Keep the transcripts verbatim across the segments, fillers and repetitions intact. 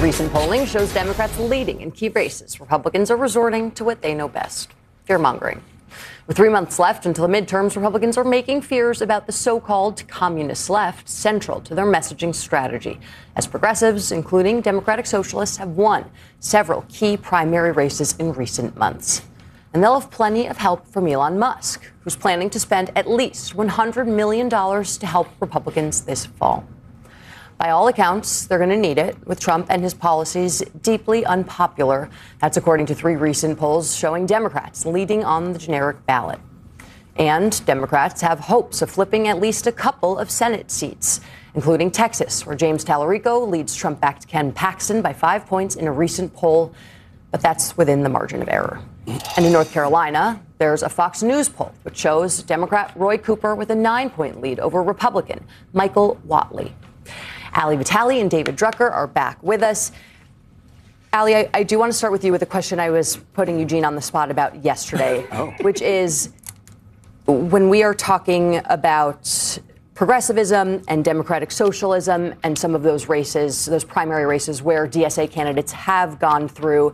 Recent polling shows Democrats leading in key races. Republicans are resorting to what they know best, fear-mongering. With three months left until the midterms, Republicans are making fears about the so-called communist left central to their messaging strategy, as progressives, including Democratic Socialists, have won several key primary races in recent months. And they'll have plenty of help from Elon Musk, who's planning to spend at least one hundred million dollars to help Republicans this fall. By all accounts, they're going to need it, with Trump and his policies deeply unpopular. That's according to three recent polls showing Democrats leading on the generic ballot. And Democrats have hopes of flipping at least a couple of Senate seats, including Texas, where James Tallarico leads Trump-backed Ken Paxton by five points in a recent poll. But that's within the margin of error. And in North Carolina, there's a Fox News poll which shows Democrat Roy Cooper with a nine-point lead over Republican Michael Whatley. Ali Vitale and David Drucker are back with us. Ali, I, I do want to start with you with a question I was putting Eugene on the spot about yesterday, oh. which is when we are talking about progressivism and democratic socialism and some of those races, those primary races where D S A candidates have gone through,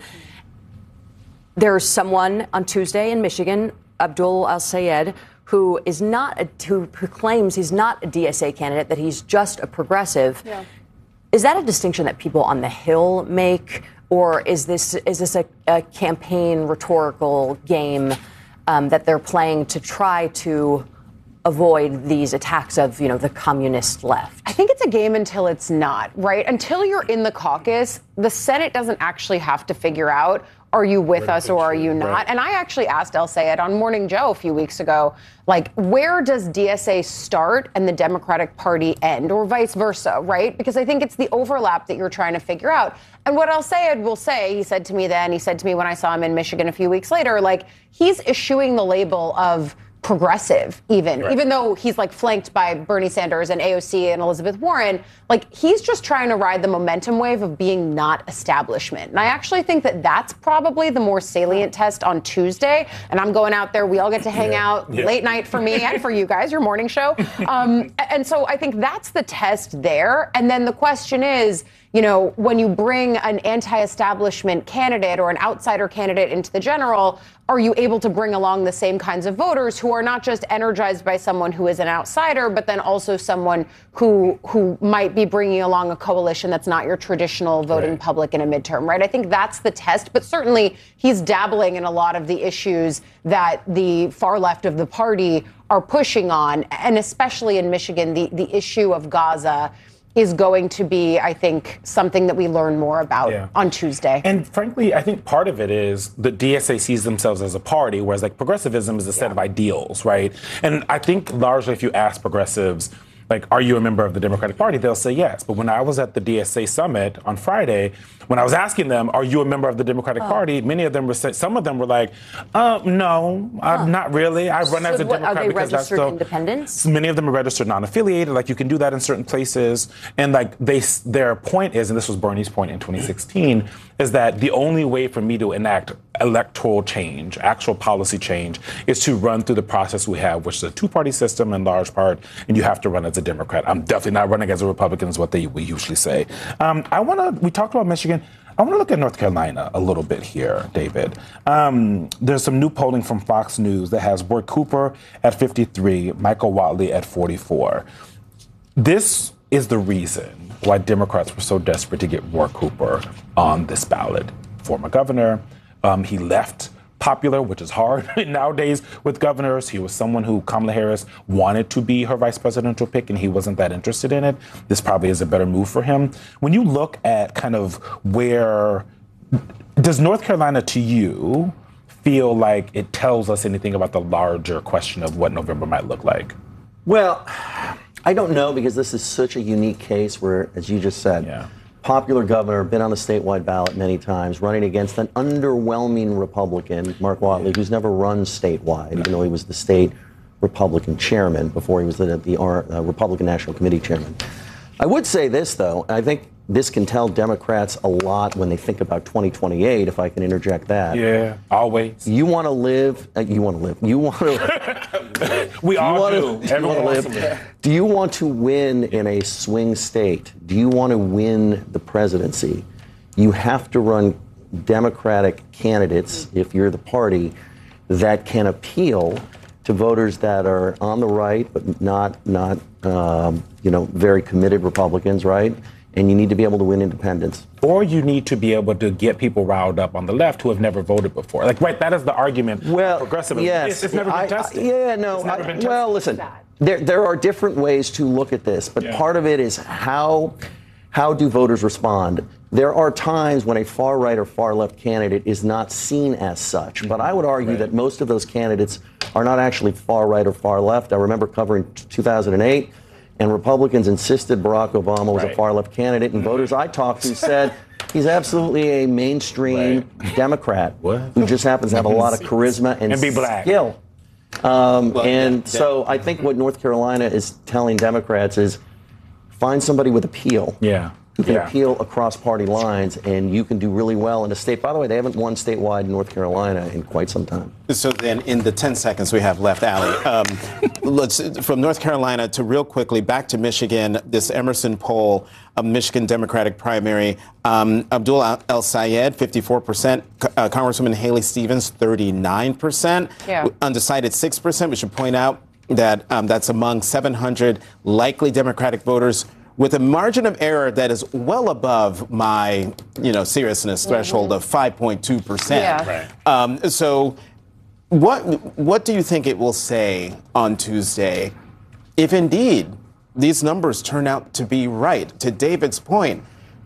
there's someone on Tuesday in Michigan, Abdul El-Sayed, who is not a, who claims he's not a D S A candidate, that he's just a progressive. Yeah. Is that a distinction that people on the Hill make, or is this is this a, a campaign rhetorical game um, that they're playing to try to avoid these attacks of, you know, the communist left? I think it's a game until it's not, right? Until you're in the caucus, the Senate doesn't actually have to figure out, are you with us or are you not? Right. And I actually asked El-Sayed on Morning Joe a few weeks ago, like, where does D S A start and the Democratic Party end, or vice versa, right? Because I think it's the overlap that you're trying to figure out. And what El-Sayed will say, he said to me then, he said to me when I saw him in Michigan a few weeks later, like, he's eschewing the label of progressive, even, right. even though he's like flanked by Bernie Sanders and A O C and Elizabeth Warren, like he's just trying to ride the momentum wave of being not establishment. And I actually think that that's probably the more salient test on Tuesday. And I'm going out there. We all get to hang yeah. out yeah. late night for me and for you guys, your morning show. Um, and so I think that's the test there. And then the question is, you know, when you bring an anti-establishment candidate or an outsider candidate into the general, are you able to bring along the same kinds of voters who are not just energized by someone who is an outsider, but then also someone who who might be bringing along a coalition that's not your traditional voting right. public in a midterm, right? I think that's the test. But certainly he's dabbling in a lot of the issues that the far left of the party are pushing on, and especially in Michigan, the, the issue of Gaza is going to be, I think, something that we learn more about yeah. on Tuesday. And frankly, I think part of it is the D S A sees themselves as a party, whereas like progressivism is a set yeah. of ideals, right? And I think largely if you ask progressives, like, are you a member of the Democratic Party? They'll say yes. But when I was at the D S A summit on Friday, when I was asking them, are you a member of the Democratic oh. Party? Many of them were saying, some of them were like, uh, no, huh. I'm not really. I run so as a what, Democrat are they because that's registered so. Independents? Many of them are registered non-affiliated. Like, you can do that in certain places. And like they, their point is, and this was Bernie's point in twenty sixteen, is that the only way for me to enact electoral change, actual policy change, is to run through the process we have, which is a two-party system in large part, and you have to run as a Democrat. I'm definitely not running as a Republican, is what they we usually say. Um, I want to, we talked about Michigan. I want to look at North Carolina a little bit here, David. Um, there's some new polling from Fox News that has Roy Cooper at fifty-three, Michael Whatley at forty-four. This is the reason why Democrats were so desperate to get Roy Cooper on this ballot. Former governor, um, he left popular, which is hard nowadays with governors. He was someone who Kamala Harris wanted to be her vice presidential pick, and he wasn't that interested in it. This probably is a better move for him. When you look at kind of where, does North Carolina to you feel like it tells us anything about the larger question of what November might look like? Well, I don't know, because this is such a unique case where, as you just said, yeah. popular governor, been on the statewide ballot many times, running against an underwhelming Republican, Mark Whatley, who's never run statewide, even though he was the state Republican chairman before he was the, the uh, Republican National Committee chairman. I would say this, though. I think this can tell Democrats a lot when they think about twenty twenty-eight, if I can interject that. Yeah, always. You want to live, uh, you want to live, you want to. we all wanna, do. do Everyone wants to live. Do you want to win in a swing state? Do you want to win the presidency? you have to run Democratic candidates, if you're the party, that can appeal to voters that are on the right, but not, not um, you know, very committed Republicans, right? And you need to be able to win independents. Or you need to be able to get people riled up on the left who have never voted before. Like, right, that is the argument. Well, progressivism. yes. It's, it's never been I, tested. I, yeah, no. It's never I, been tested. Well, listen, there, there are different ways to look at this, but Yeah. part of it is how, how do voters respond? There are times when a far right or far left candidate is not seen as such, but I would argue Right. that most of those candidates are not actually far right or far left. I remember covering two thousand eight, and Republicans insisted Barack Obama was Right. a far left candidate, and voters I talked to said he's absolutely a mainstream Democrat What? who just happens to have a lot of charisma and, And be black. skill. Um, Well, and yeah, so I think what North Carolina is telling Democrats is find somebody with appeal. Yeah. Who can Yeah. appeal across party lines, and you can do really well in a state. By the way, they haven't won statewide in North Carolina in quite some time. So then, in the ten seconds we have left, Allie, um, let's from North Carolina to real quickly back to Michigan. This Emerson poll, a Michigan Democratic primary. Um, Abdul El Sayed, fifty-four percent. Uh, Congresswoman Haley Stevens, thirty-nine percent. Yeah. Undecided, six percent. We should point out that um, that's among seven hundred likely Democratic voters, with a margin of error that is well above my, you know, seriousness threshold of five point two percent. Yeah. Right. Um, so what what do you think it will say on Tuesday if indeed these numbers turn out to be right? To David's point,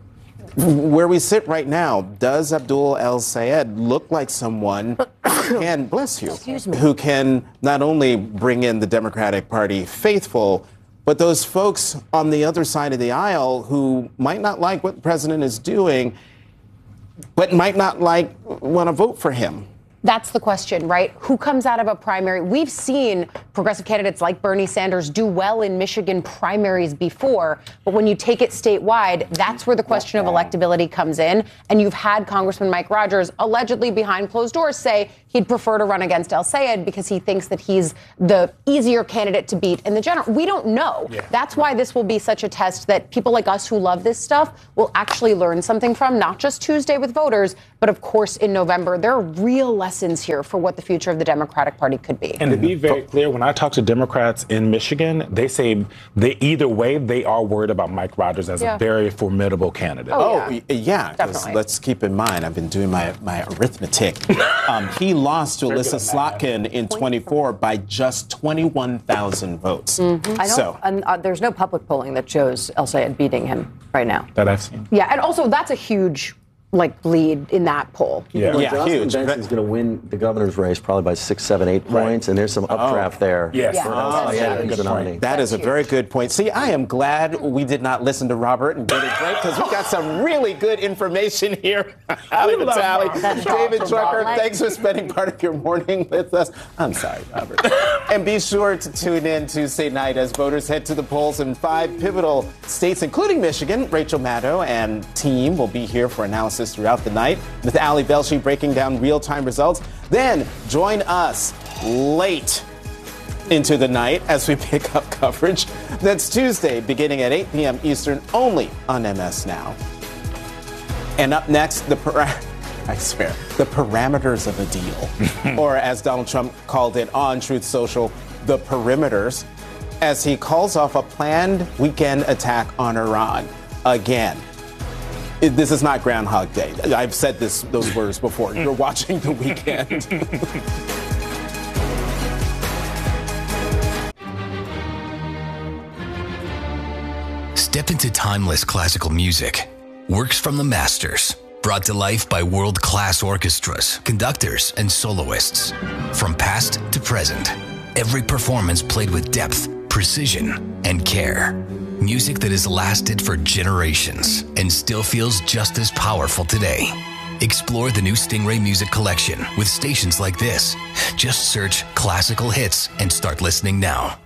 where we sit right now, does Abdul El Sayed look like someone who can, bless you, Excuse me. who can not only bring in the Democratic Party faithful, but those folks on the other side of the aisle who might not like what the president is doing, but might not like want to vote for him? That's the question, right? Who comes out of a primary? We've seen progressive candidates like Bernie Sanders do well in Michigan primaries before, but when you take it statewide, that's where the question of electability comes in. And you've had Congressman Mike Rogers allegedly behind closed doors say he'd prefer to run against El Sayed because he thinks that he's the easier candidate to beat in the general. We don't know. Yeah. That's why this will be such a test that people like us who love this stuff will actually learn something from, not just Tuesday with voters, but of course in November. There are real lessons here for what the future of the Democratic Party could be. And to be very clear, when I talk to Democrats in Michigan, they say they either way they are worried about Mike Rogers as Yeah. a very formidable candidate. Oh, Oh, yeah. y- yeah. 'Cause Definitely. let's keep in mind, I've been doing my, my arithmetic. um, he lost to Alyssa Slotkin in twenty-four by just twenty-one thousand votes. I don't, So, and, uh, there's no public polling that shows El Sayed beating him right now. That I've seen. Yeah, and also that's a huge like lead in that poll. Yeah. Well, Yeah, Jocelyn huge. Benson's going to win the governor's race probably by six, seven, eight points, and there's some updraft there. Yes. Yeah. For Oh, El Sayed yeah. as the nominee. that is a very good point. See, I am glad we did not listen to Robert and get it right because we got some really good information here. Ali love Vitale, Robert. David That's Drucker, awesome. thanks for spending part of your morning with us. I'm sorry, Robert. And be sure to tune in Tuesday night as voters head to the polls in five pivotal states, including Michigan. Rachel Maddow and team will be here for analysis throughout the night, with Ali Velshi breaking down real-time results. Then join us late into the night as we pick up coverage. That's Tuesday, beginning at eight p.m. Eastern, only on M S Now. And up next, the para- I swear, the parameters of a deal, or as Donald Trump called it on Truth Social, the perimeters, as he calls off a planned weekend attack on Iran again. It- this is not Groundhog Day. I've said this those words before. You're watching The Weekend. Step into timeless classical music. Works from the masters. Brought to life by world-class orchestras, conductors, and soloists. From past to present, every performance played with depth, precision, and care. Music that has lasted for generations and still feels just as powerful today. Explore the new Stingray Music Collection with stations like this. Just search classical hits and start listening now.